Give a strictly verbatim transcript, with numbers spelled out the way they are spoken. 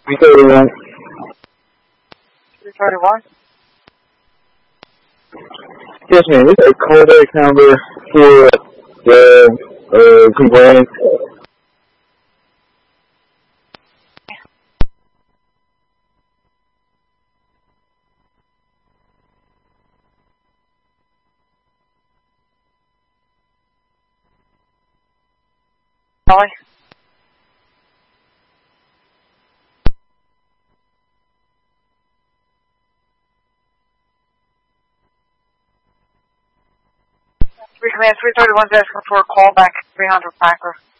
three thirty-one. three thirty-one? Yes, ma'am. This is a callback number for the uh, complaint. Sorry? Three command three thirty-one is asking for a call back three hundred Packer.